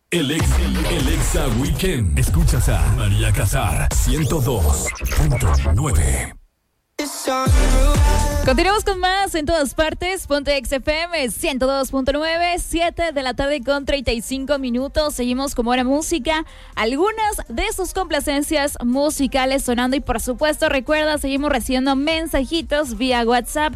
El Exa Weekend. Escuchas a María Casar, 102.9. Continuamos con más en todas partes. Ponte XFM 102.9, 7 de la tarde con 35 minutos. Seguimos con buena música. Algunas de sus complacencias musicales sonando. Y por supuesto, recuerda, seguimos recibiendo mensajitos vía WhatsApp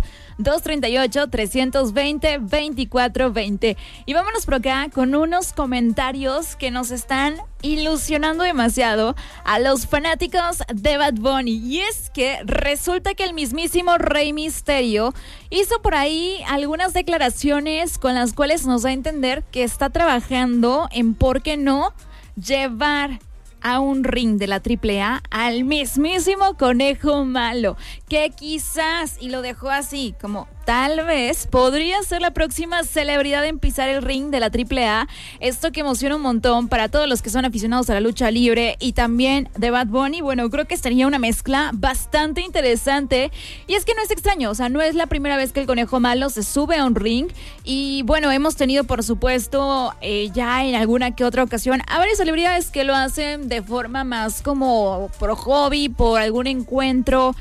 238-320-2420. Y vámonos por acá con unos comentarios que nos están ilusionando demasiado a los fanáticos de Bad Bunny. Y es que resulta que el mismísimo Rey Misterio hizo por ahí algunas declaraciones con las cuales nos da a entender que está trabajando en, ¿por qué no?, llevar a un ring de la AAA al mismísimo Conejo Malo, que quizás, y lo dejó así, como tal vez podría ser la próxima celebridad en pisar el ring de la AAA. Esto que emociona un montón para todos los que son aficionados a la lucha libre y también de Bad Bunny. Bueno, creo que sería una mezcla bastante interesante. Y es que no es extraño, o sea, no es la primera vez que el Conejo Malo se sube a un ring. Y bueno, hemos tenido, por supuesto, ya en alguna que otra ocasión a varias celebridades que lo hacen de forma más como por hobby, por algún encuentro,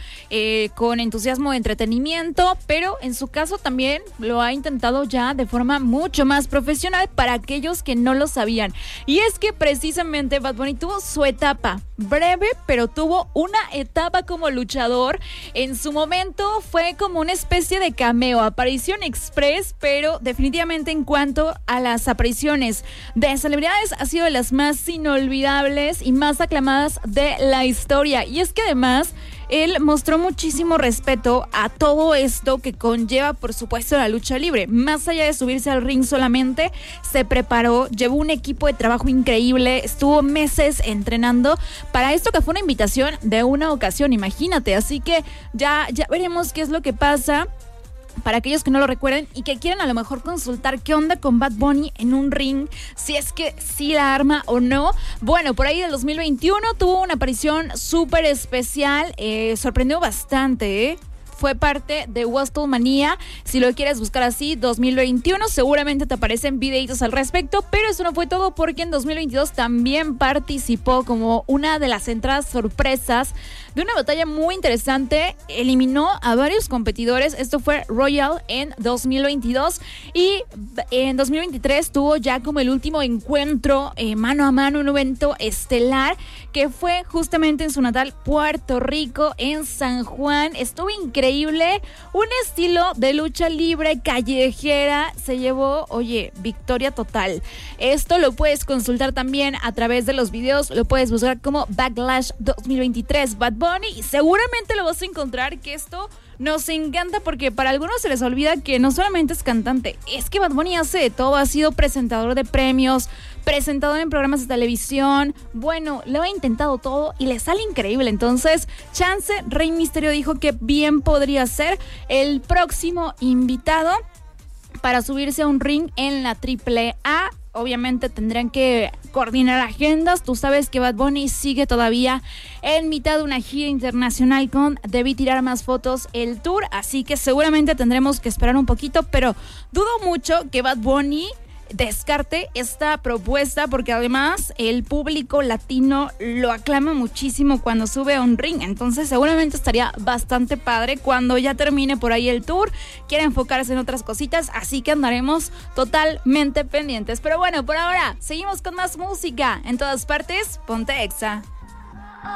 con entusiasmo de entretenimiento, pero en su caso también lo ha intentado ya de forma mucho más profesional para aquellos que no lo sabían. Y es que precisamente Bad Bunny tuvo su etapa breve, pero tuvo una etapa como luchador. En su momento fue como una especie de cameo, aparición express, pero definitivamente en cuanto a las apariciones de celebridades ha sido de las más inolvidables y más aclamadas de la historia. Y es que además él mostró muchísimo respeto a todo esto que conlleva, por supuesto, la lucha libre. Más allá de subirse al ring solamente, se preparó, llevó un equipo de trabajo increíble, estuvo meses entrenando para esto que fue una invitación de una ocasión, imagínate. Así que ya veremos qué es lo que pasa. Para aquellos que no lo recuerden y que quieran a lo mejor consultar qué onda con Bad Bunny en un ring, si es que sí la arma o no. Bueno, por ahí del 2021 tuvo una aparición súper especial, sorprendió bastante, Fue parte de WrestleMania, si lo quieres buscar así, 2021, seguramente te aparecen videitos al respecto, pero eso no fue todo porque en 2022 también participó como una de las entradas sorpresas de una batalla muy interesante. Eliminó a varios competidores, esto fue Royal en 2022 y en 2023 tuvo ya como el último encuentro mano a mano, un evento estelar que fue justamente en su natal Puerto Rico, en San Juan. Estuvo increíble, un estilo de lucha libre callejera, se llevó, victoria total. Esto lo puedes consultar también a través de los videos, lo puedes buscar como Backlash 2023 Bad Bunny y seguramente lo vas a encontrar, que esto nos encanta porque para algunos se les olvida que no solamente es cantante, es que Bad Bunny hace de todo, ha sido presentador de premios, presentador en programas de televisión, bueno, lo ha intentado todo y le sale increíble. Entonces, chance, Rey Misterio dijo que bien podría ser el próximo invitado para subirse a un ring en la AAA. Obviamente tendrán que coordinar agendas. Tú sabes que Bad Bunny sigue todavía en mitad de una gira internacional con Debí Tirar Más Fotos, el tour, así que seguramente tendremos que esperar un poquito, pero dudo mucho que Bad Bunny descarte esta propuesta porque además el público latino lo aclama muchísimo cuando sube a un ring, entonces seguramente estaría bastante padre cuando ya termine por ahí el tour, quiere enfocarse en otras cositas, así que andaremos totalmente pendientes. Pero bueno, por ahora seguimos con más música en todas partes. Ponte Exa.